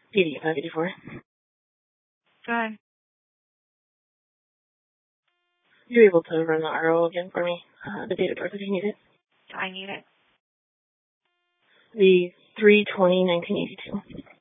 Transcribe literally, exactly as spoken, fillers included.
P D five eighty-four. Go ahead. You're able to run the R O again for me? Uh, the date of birth if you need it. I need it. The three twenty nineteen eighty-two.